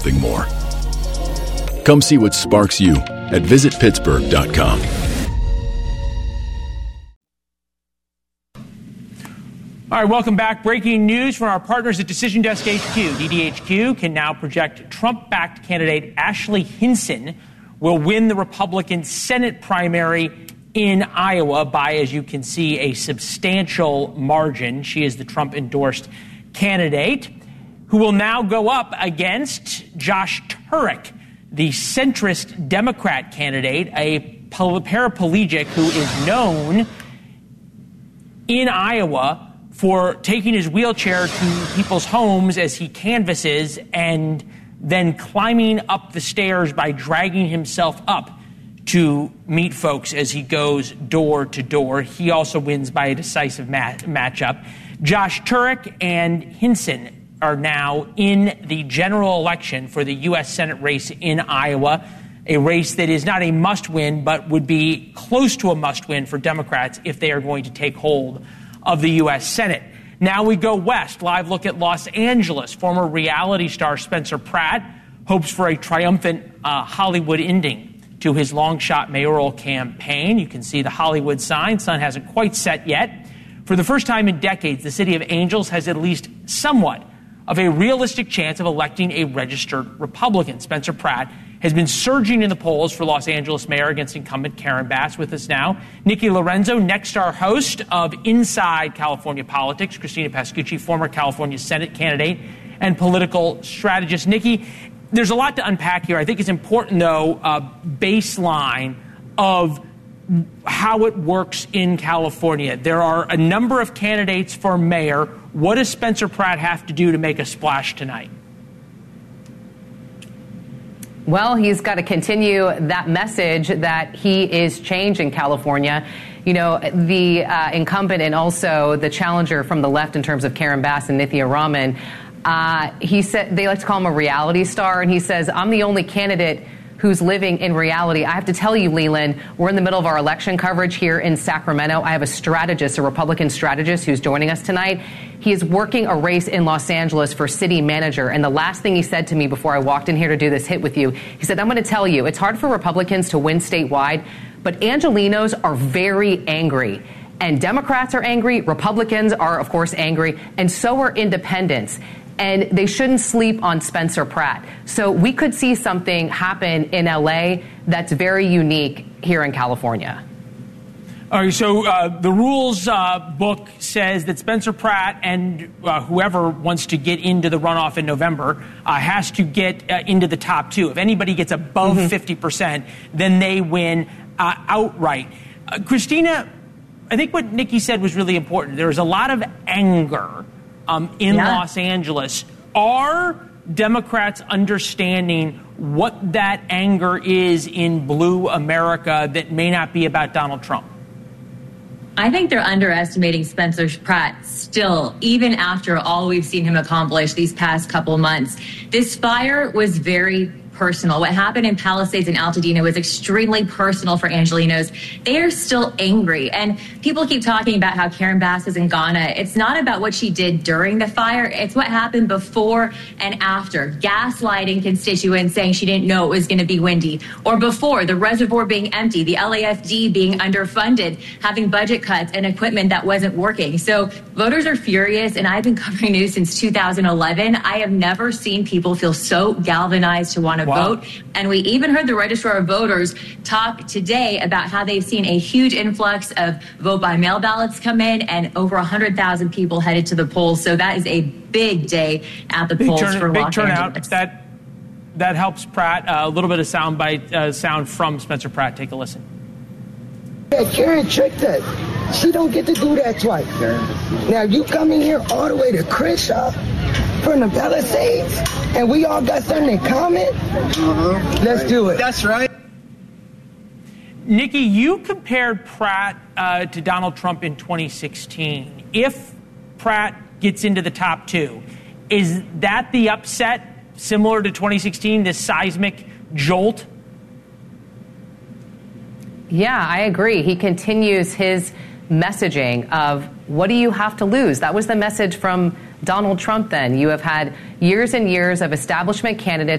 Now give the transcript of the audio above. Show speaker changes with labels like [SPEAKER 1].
[SPEAKER 1] something more. Come see what sparks you at visitpittsburgh.com.
[SPEAKER 2] All right, welcome back. Breaking news from our partners at Decision Desk HQ. DDHQ can now project Trump-backed candidate Ashley Hinson will win the Republican Senate primary in Iowa by, as you can see, a substantial margin. She is the Trump-endorsed candidate who will now go up against Josh Turek, the centrist Democrat candidate, a paraplegic who is known in Iowa for taking his wheelchair to people's homes as he canvasses and then climbing up the stairs by dragging himself up to meet folks as he goes door to door. He also wins by a decisive matchup. Josh Turek and Hinson are now in the general election for the U.S. Senate race in Iowa, a race that is not a must-win, but would be close to a must-win for Democrats if they are going to take hold of the U.S. Senate. Now we go west. Live look at Los Angeles. Former reality star Spencer Pratt hopes for a triumphant Hollywood ending to his long-shot mayoral campaign. You can see the Hollywood sign. Sun hasn't quite set yet. For the first time in decades, the city of Angels has at least somewhat of a realistic chance of electing a registered Republican. Spencer Pratt has been surging in the polls for Los Angeles mayor against incumbent Karen Bass. With us now, Nikki Lorenzo, Nexstar host of Inside California Politics, Christina Pascucci, former California Senate candidate and political strategist. Nikki, there's a lot to unpack here. I think it's important, though, baseline of how it works in California. There are a number of candidates for mayor. What does Spencer Pratt have to do to make a splash tonight?
[SPEAKER 3] Well, he's got to continue that message that he is changing California. You know, the incumbent and also the challenger from the left in terms of Karen Bass and Nithya Raman, he said they like to call him a reality star, and he says, I'm the only candidate who's living in reality. I have to tell you, Leland, we're in the middle of our election coverage here in Sacramento. I have a strategist, a Republican strategist, who's joining us tonight. He is working a race in Los Angeles for city manager. And the last thing he said to me before I walked in here to do this hit with you, he said, I'm going to tell you, it's hard for Republicans to win statewide, but Angelenos are very angry. And Democrats are angry. Republicans are, of course, angry. And so are independents. And they shouldn't sleep on Spencer Pratt. So we could see something happen in L.A. that's very unique here in California.
[SPEAKER 2] All right, so the rules book says that Spencer Pratt and whoever wants to get into the runoff in November has to get into the top two. If anybody gets above 50%, then they win outright. Christina, I think what Nikki said was really important. There was a lot of anger in Los Angeles. Are Democrats understanding what that anger is in blue America that may not be about Donald Trump?
[SPEAKER 4] I think they're underestimating Spencer Pratt still, even after all we've seen him accomplish these past couple months. This fire was very personal. What happened in Palisades and Altadena was extremely personal for Angelenos. They are still angry. And people keep talking about how Karen Bass is in Ghana. It's not about what she did during the fire. It's what happened before and after. Gaslighting constituents, saying she didn't know it was going to be windy. Or before, the reservoir being empty, the LAFD being underfunded, having budget cuts and equipment that wasn't working. So voters are furious, and I've been covering news since 2011. I have never seen people feel so galvanized to want to vote. And we even heard the Registrar of Voters talk today about how they've seen a huge influx of vote by mail ballots come in, and over 100,000 people headed to the polls. So that is a big day at the polls for Los Angeles.
[SPEAKER 2] That helps Pratt. A little bit of sound from Spencer Pratt. Take a listen.
[SPEAKER 5] Yeah, Karen tricked us. She don't get to do that twice. Now you coming here all the way to Crenshaw from the Palisades, and we all got something in common? Let's do it.
[SPEAKER 6] That's right.
[SPEAKER 2] Nikki, you compared Pratt to Donald Trump in 2016. If Pratt gets into the top two, is that the upset similar to 2016, this seismic jolt?
[SPEAKER 3] Yeah, I agree. He continues his messaging of, what do you have to lose? That was the message from Donald Trump then. You have had years and years of establishment candidates